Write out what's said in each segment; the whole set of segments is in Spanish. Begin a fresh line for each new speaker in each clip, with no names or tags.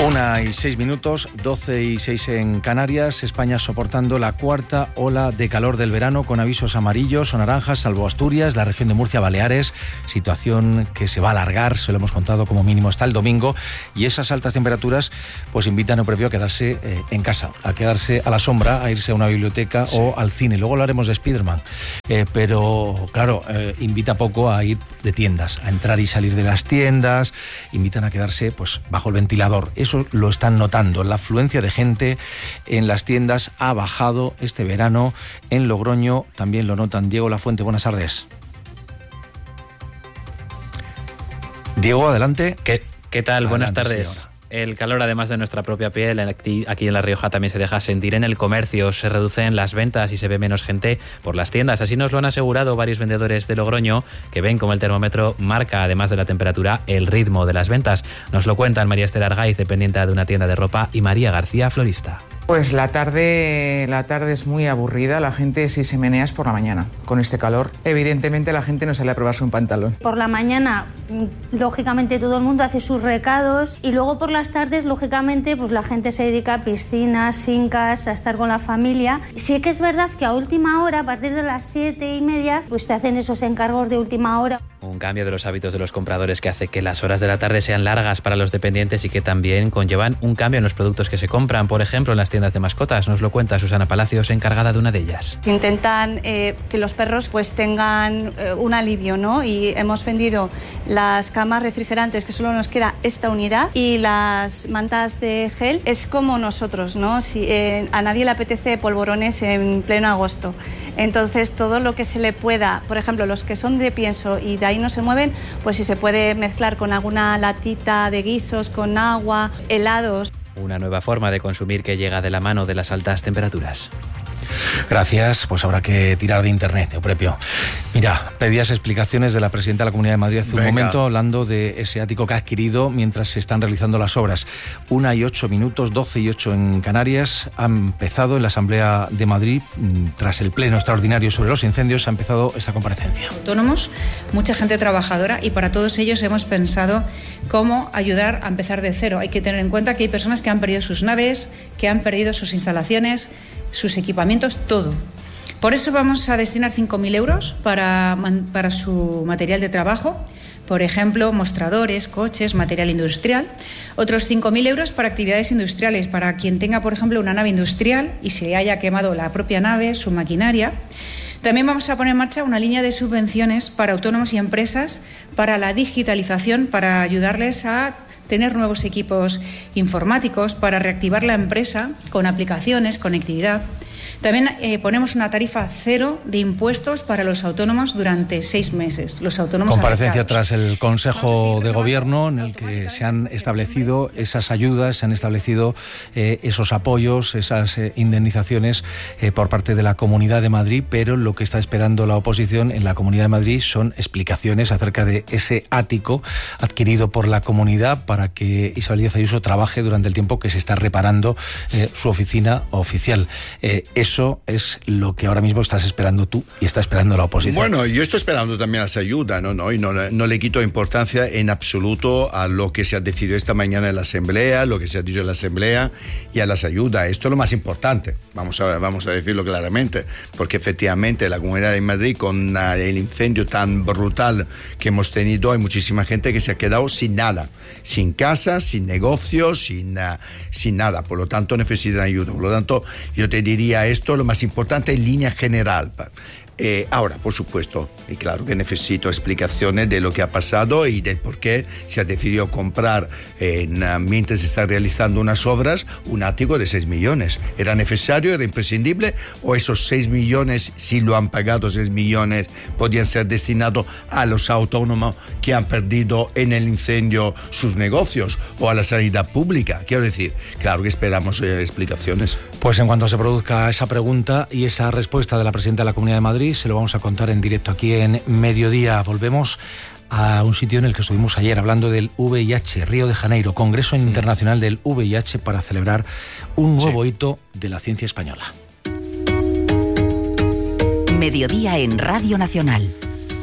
1:06, 12:06 en Canarias. España soportando la cuarta ola de calor del verano con avisos amarillos o naranjas, salvo Asturias, la región de Murcia, Baleares. Situación que se va a alargar, se lo hemos contado, como mínimo hasta el domingo. Y esas altas temperaturas pues invitan a propio a quedarse en casa, a quedarse a la sombra, a irse a una biblioteca o al cine. Luego hablaremos de Spiderman. Pero claro, invita poco a ir de tiendas, a entrar y salir de las tiendas. Invitan a quedarse pues bajo el ventilador. Eso lo están notando. La afluencia de gente en las tiendas ha bajado este verano. En Logroño también lo notan. Diego Lafuente, buenas tardes. Diego, adelante.
¿Qué tal? Adelante, buenas tardes.
Señora.
El calor, además de nuestra propia piel, aquí en La Rioja también se deja sentir en el comercio. Se reducen las ventas y se ve menos gente por las tiendas. Así nos lo han asegurado varios vendedores de Logroño, que ven como el termómetro marca, además de la temperatura, el ritmo de las ventas. Nos lo cuentan María Esther Argaiz, dependiente de una tienda de ropa, y María García, florista.
Pues la tarde es muy aburrida. La gente sí se menea por la mañana. Con este calor, evidentemente la gente no sale a probarse un pantalón.
Por la mañana, lógicamente todo el mundo hace sus recados, y luego por las tardes, lógicamente, pues la gente se dedica a piscinas, fincas, a estar con la familia. Sí que es verdad que a última hora, a partir de las 7:30, pues te hacen esos encargos de última hora.
Un cambio de los hábitos de los compradores que hace que las horas de la tarde sean largas para los dependientes y que también conllevan un cambio en los productos que se compran. Por ejemplo, en las tiendas de mascotas. Nos lo cuenta Susana Palacios, encargada de una de ellas.
Intentan que los perros pues tengan un alivio, ¿no? Y hemos vendido las camas refrigerantes, que solo nos queda esta unidad, y las mantas de gel. Es como nosotros, ¿no? Si a nadie le apetece polvorones en pleno agosto. Entonces, todo lo que se le pueda, por ejemplo, los que son de pienso y de ahí no se mueven, pues si se puede mezclar con alguna latita de guisos, con agua, helados.
Una nueva forma de consumir que llega de la mano de las altas temperaturas.
Gracias, pues habrá que tirar de internet, Eupropio. Mira, pedías explicaciones de la presidenta de la Comunidad de Madrid hace un momento, hablando de ese ático que ha adquirido mientras se están realizando las obras. 1:08, 12:08 en Canarias. Ha empezado en la Asamblea de Madrid, tras el pleno extraordinario sobre los incendios, ha empezado esta comparecencia.
Autónomos, mucha gente trabajadora, y para todos ellos hemos pensado cómo ayudar a empezar de cero. Hay que tener en cuenta que hay personas que han perdido sus naves, que han perdido sus instalaciones, sus equipamientos, todo. Por eso vamos a destinar 5.000 euros para su material de trabajo, por ejemplo, mostradores, coches, material industrial. Otros 5.000 euros para actividades industriales, para quien tenga, por ejemplo, una nave industrial y se haya quemado la propia nave, su maquinaria. También vamos a poner en marcha una línea de subvenciones para autónomos y empresas, para la digitalización, para ayudarles a tener nuevos equipos informáticos, para reactivar la empresa con aplicaciones, conectividad. También ponemos una tarifa cero de impuestos para los autónomos durante 6 meses. Los autónomos
comparecencia
afectados.
tras el Consejo de Gobierno, en el que se han establecido esas ayudas, se han establecido esos apoyos, esas indemnizaciones por parte de la Comunidad de Madrid, pero lo que está esperando la oposición en la Comunidad de Madrid son explicaciones acerca de ese ático adquirido por la comunidad para que Isabel Díaz Ayuso trabaje durante el tiempo que se está reparando su oficina oficial. Eso es lo que ahora mismo estás esperando tú y está esperando la oposición.
Bueno, yo estoy esperando también esa ayuda, y no le quito importancia en absoluto a lo que se ha decidido esta mañana en la Asamblea, lo que se ha dicho en la Asamblea y a las ayudas. Esto es lo más importante, vamos a decirlo claramente, porque efectivamente la Comunidad de Madrid, con el incendio tan brutal que hemos tenido, hay muchísima gente que se ha quedado sin nada, sin casa, sin negocios, sin nada. Por lo tanto, necesitan ayuda. Por lo tanto, yo te diría esto lo más importante en línea general. Ahora, por supuesto, y claro que necesito explicaciones de lo que ha pasado y del por qué se ha decidido comprar, mientras se están realizando unas obras, un ático de 6 millones. ¿Era necesario? ¿Era imprescindible? ¿O esos 6 millones, si lo han pagado 6 millones, podían ser destinados a los autónomos que han perdido en el incendio sus negocios o a la sanidad pública? Quiero decir, claro que esperamos explicaciones.
Pues en cuanto se produzca esa pregunta y esa respuesta de la presidenta de la Comunidad de Madrid, se lo vamos a contar en directo aquí en Mediodía. Volvemos a un sitio en el que estuvimos ayer hablando del VIH, Río de Janeiro, Congreso Internacional del VIH, para celebrar un nuevo hito de la ciencia española.
Mediodía en Radio Nacional.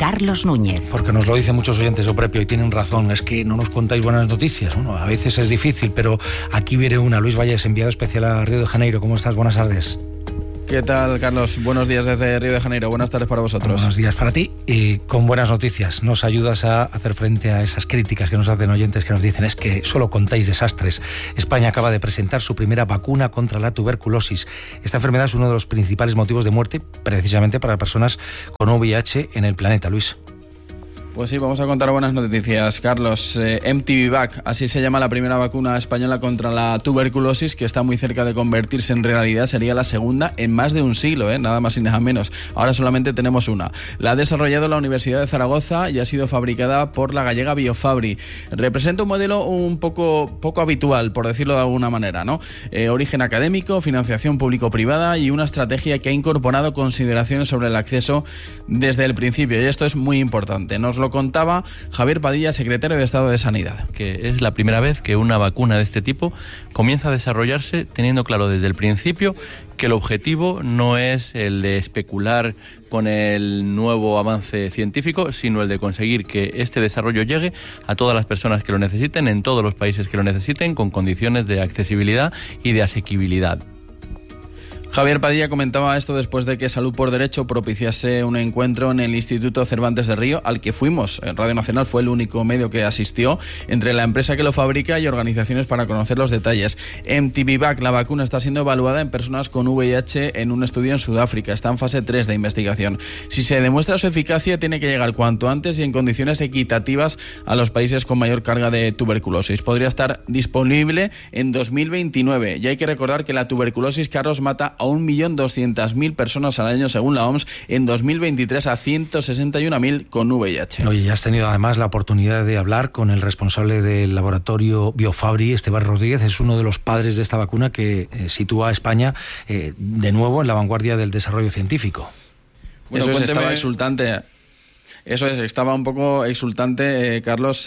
Carlos Núñez.
Porque nos lo dicen muchos oyentes de Prepio y tienen razón, es que no nos contáis buenas noticias. Bueno, a veces es difícil, pero aquí viene una. Luis Valles, enviado especial a Río de Janeiro. ¿Cómo estás? Buenas tardes.
¿Qué tal, Carlos? Buenos días desde Río de Janeiro. Buenas tardes para vosotros.
Buenos días para ti y con buenas noticias. Nos ayudas a hacer frente a esas críticas que nos hacen oyentes que nos dicen es que solo contáis desastres. España acaba de presentar su primera vacuna contra la tuberculosis. Esta enfermedad es uno de los principales motivos de muerte precisamente para personas con VIH en el planeta, Luis.
Pues sí, vamos a contar buenas noticias, Carlos. mTBVac, así se llama la primera vacuna española contra la tuberculosis, que está muy cerca de convertirse en realidad. Sería la segunda en más de un siglo, nada más y nada menos. Ahora solamente tenemos una. La ha desarrollado la Universidad de Zaragoza y ha sido fabricada por la gallega Biofabri. Representa un modelo un poco habitual, por decirlo de alguna manera, ¿no? Origen académico, financiación público-privada y una estrategia que ha incorporado consideraciones sobre el acceso desde el principio. Y esto es muy importante. Nos lo contaba Javier Padilla, secretario de Estado de Sanidad.
Que es la primera vez que una vacuna de este tipo comienza a desarrollarse teniendo claro desde el principio que el objetivo no es el de especular con el nuevo avance científico, sino el de conseguir que este desarrollo llegue a todas las personas que lo necesiten, en todos los países que lo necesiten, con condiciones de accesibilidad y de asequibilidad.
Javier Padilla comentaba esto después de que Salud por Derecho propiciase un encuentro en el Instituto Cervantes de Río, al que fuimos. Radio Nacional fue el único medio que asistió, entre la empresa que lo fabrica y organizaciones para conocer los detalles. mTBVac, la vacuna, está siendo evaluada en personas con VIH en un estudio en Sudáfrica. Está en fase 3 de investigación. Si se demuestra su eficacia, tiene que llegar cuanto antes y en condiciones equitativas a los países con mayor carga de tuberculosis. Podría estar disponible en 2029. Y hay que recordar que la tuberculosis, Carlos, mata a 1.200.000 personas al año según la OMS, en 2023 a 161.000 con VIH.
Oye, ya has tenido además la oportunidad de hablar con el responsable del laboratorio Biofabri, Esteban Rodríguez. Es uno de los padres de esta vacuna que sitúa a España de nuevo en la vanguardia del desarrollo científico.
Bueno, eso estaba exultante. Eso es, estaba un poco exultante, Carlos,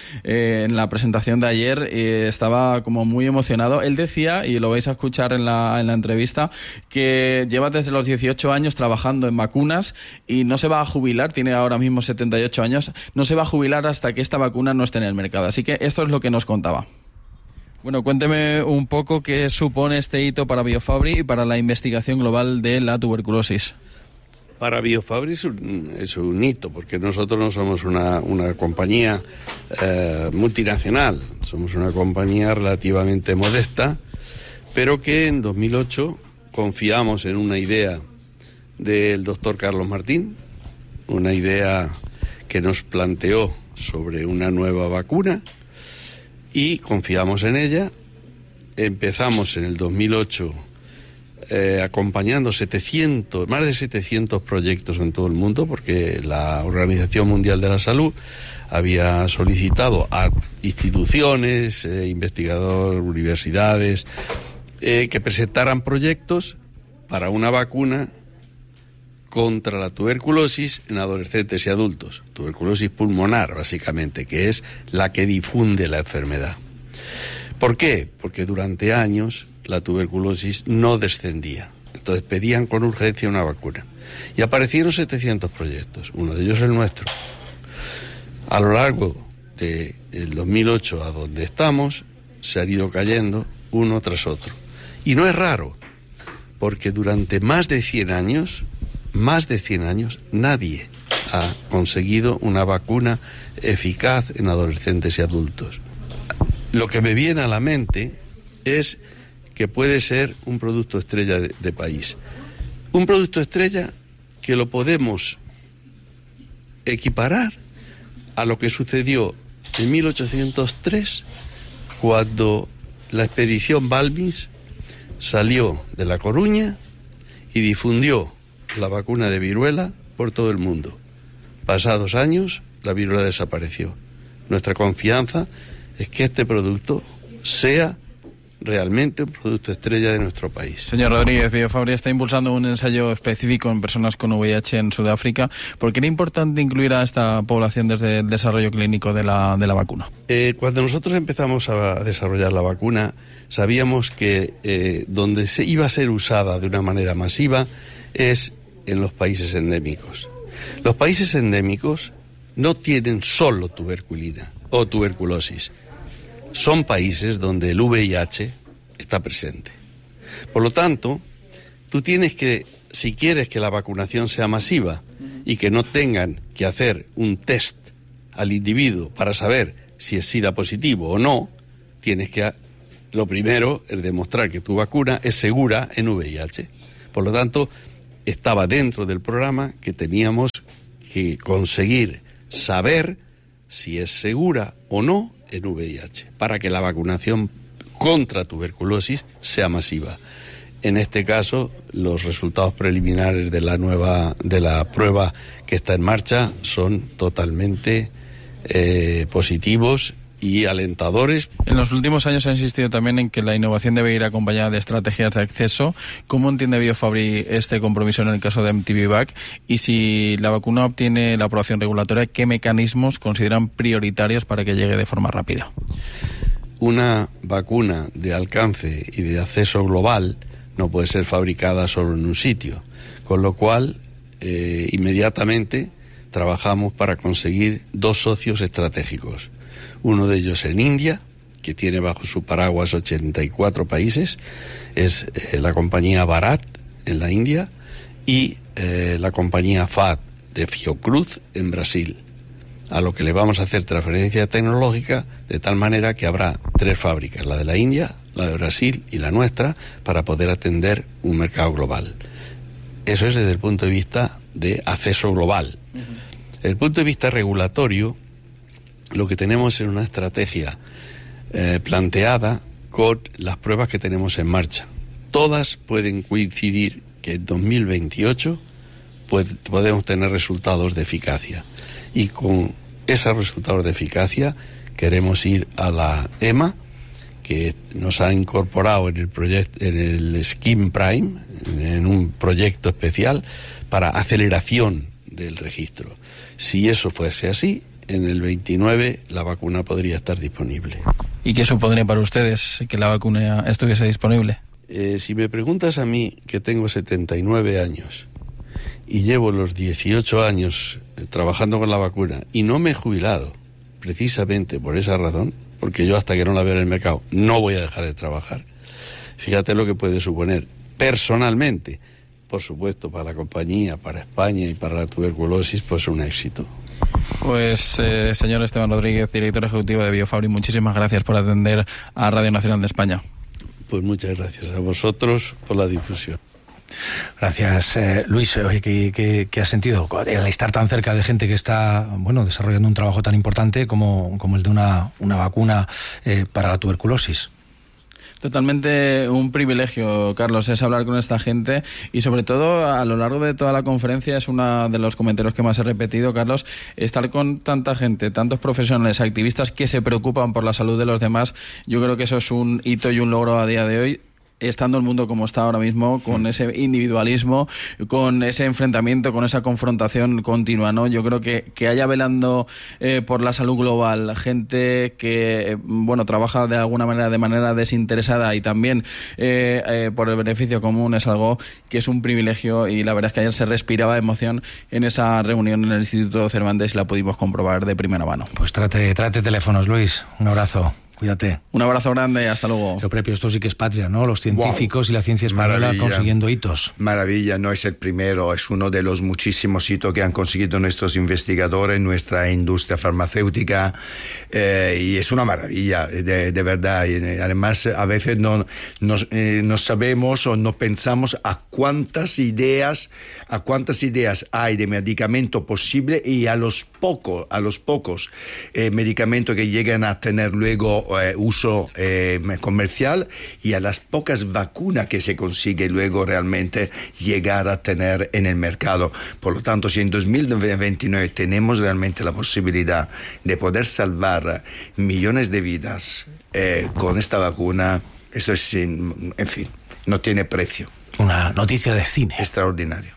en la presentación de ayer, estaba como muy emocionado. Él decía, y lo vais a escuchar en la entrevista, que lleva desde los 18 años trabajando en vacunas y no se va a jubilar, tiene ahora mismo 78 años, no se va a jubilar hasta que esta vacuna no esté en el mercado. Así que esto es lo que nos contaba. Bueno, cuénteme un poco qué supone este hito para Biofabri y para la investigación global de la tuberculosis.
Para Biofabri es un hito, porque nosotros no somos una compañía multinacional, somos una compañía relativamente modesta, pero que en 2008 confiamos en una idea del doctor Carlos Martín, una idea que nos planteó sobre una nueva vacuna, y confiamos en ella. Empezamos en el 2008 acompañando más de 700 proyectos en todo el mundo, porque la Organización Mundial de la Salud había solicitado a instituciones, investigadores, universidades, que presentaran proyectos para una vacuna contra la tuberculosis en adolescentes y adultos, tuberculosis pulmonar básicamente, que es la que difunde la enfermedad. ¿Por qué? Porque durante años la tuberculosis no descendía. Entonces pedían con urgencia una vacuna. Y aparecieron 700 proyectos, uno de ellos el nuestro. A lo largo del 2008 a donde estamos, se han ido cayendo uno tras otro. Y no es raro, porque durante más de 100 años, nadie ha conseguido una vacuna eficaz en adolescentes y adultos. Lo que me viene a la mente es que puede ser un producto estrella de país. Un producto estrella que lo podemos equiparar a lo que sucedió en 1803, cuando la expedición Balbins salió de La Coruña y difundió la vacuna de viruela por todo el mundo. Pasados años, la viruela desapareció. Nuestra confianza es que este producto sea realmente un producto estrella de nuestro país.
Señor Rodríguez, Biofabri está impulsando un ensayo específico en personas con VIH en Sudáfrica. ¿Por qué era importante incluir a esta población desde el desarrollo clínico de la vacuna?
Cuando nosotros empezamos a desarrollar la vacuna, sabíamos que donde se iba a ser usada de una manera masiva es en los países endémicos. Los países endémicos no tienen solo tuberculina o tuberculosis. Son países donde el VIH está presente. Por lo tanto, tú tienes que, si quieres que la vacunación sea masiva y que no tengan que hacer un test al individuo para saber si es SIDA positivo o no, tienes que, lo primero es demostrar que tu vacuna es segura en VIH. Por lo tanto, estaba dentro del programa que teníamos que conseguir saber si es segura o no en VIH, para que la vacunación contra tuberculosis sea masiva. En este caso, los resultados preliminares de la prueba que está en marcha son totalmente positivos y alentadores.
En los últimos años se ha insistido también en que la innovación debe ir acompañada de estrategias de acceso. ¿Cómo entiende BioFabry este compromiso en el caso de MTVvac? Y si la vacuna obtiene la aprobación regulatoria, ¿qué mecanismos consideran prioritarios para que llegue de forma rápida?
Una vacuna de alcance y de acceso global no puede ser fabricada solo en un sitio, con lo cual inmediatamente trabajamos para conseguir 2 socios estratégicos. Uno de ellos en India, que tiene bajo su paraguas 84 países, es la compañía Bharat en la India y la compañía FAD de Fiocruz en Brasil, a lo que le vamos a hacer transferencia tecnológica de tal manera que habrá 3 fábricas, la de la India, la de Brasil y la nuestra, para poder atender un mercado global. Eso es desde el punto de vista de acceso global. Desde el punto de vista regulatorio, lo que tenemos es una estrategia planteada con las pruebas que tenemos en marcha. Todas pueden coincidir que en 2028 podemos tener resultados de eficacia. Y con esos resultados de eficacia queremos ir a la EMA, que nos ha incorporado en el Scheme Prime, en un proyecto especial para aceleración del registro. Si eso fuese así, en el 29 la vacuna podría estar disponible.
¿Y qué supondría para ustedes que la vacuna estuviese disponible?
Si me preguntas a mí, que tengo 79 años y llevo los 18 años trabajando con la vacuna y no me he jubilado, precisamente por esa razón, porque yo hasta que no la vea en el mercado no voy a dejar de trabajar. Fíjate lo que puede suponer personalmente, por supuesto, para la compañía, para España y para la tuberculosis, pues un éxito.
Pues, señor Esteban Rodríguez, director ejecutivo de BioFabry, muchísimas gracias por atender a Radio Nacional de España.
Pues muchas gracias a vosotros por la difusión.
Gracias, Luis. Oye, ¿qué has sentido al estar tan cerca de gente que está, desarrollando un trabajo tan importante como el de una vacuna para la tuberculosis?
Totalmente un privilegio, Carlos, es hablar con esta gente y sobre todo a lo largo de toda la conferencia es uno de los comentarios que más he repetido, Carlos, estar con tanta gente, tantos profesionales, activistas que se preocupan por la salud de los demás. Yo creo que eso es un hito y un logro a día de hoy, estando el mundo como está ahora mismo, con ese individualismo, con ese enfrentamiento, con esa confrontación continua, ¿no? Yo creo que haya velando por la salud global gente que, trabaja de alguna manera, de manera desinteresada y también por el beneficio común, es algo que es un privilegio y la verdad es que ayer se respiraba emoción en esa reunión en el Instituto Cervantes y la pudimos comprobar de primera mano.
Pues trate teléfonos, Luis. Un abrazo. Cuídate.
Un abrazo grande, hasta luego.
Lo propio, esto sí que es patria, ¿no? Los científicos y la ciencia española consiguiendo hitos.
Maravilla, no es el primero, es uno de los muchísimos hitos que han conseguido nuestros investigadores, nuestra industria farmacéutica, y es una maravilla, de verdad. Y además, a veces no sabemos o no pensamos a cuántas ideas hay de medicamento posible y a los pocos medicamentos que llegan a tener luego uso comercial y a las pocas vacunas que se consigue luego realmente llegar a tener en el mercado. Por lo tanto, si en 2029 tenemos realmente la posibilidad de poder salvar millones de vidas con esta vacuna, esto es, en fin, no tiene precio.
Una noticia de cine.
Extraordinario.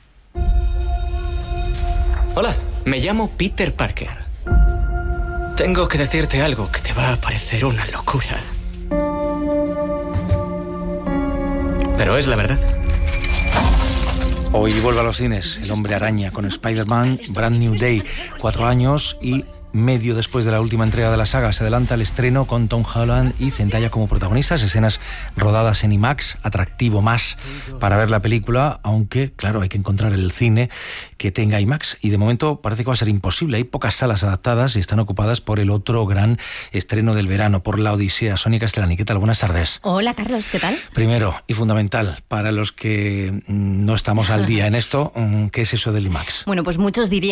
Hola, me llamo Peter Parker. Tengo que decirte algo que te va a parecer una locura. Pero es la verdad.
Hoy vuelve a los cines El Hombre Araña con Spider-Man Brand New Day. 4 años y medio después de la última entrega de la saga se adelanta el estreno con Tom Holland y Zendaya como protagonistas, escenas rodadas en IMAX, atractivo más para ver la película, aunque claro, hay que encontrar el cine que tenga IMAX y de momento parece que va a ser imposible. Hay pocas salas adaptadas y están ocupadas por el otro gran estreno del verano, por La Odisea. Sonia Castellani, ¿qué tal? Buenas tardes.
Hola Carlos, ¿qué tal?
Primero y fundamental para los que no estamos al día en esto, ¿qué es eso del IMAX?
Bueno, pues muchos dirían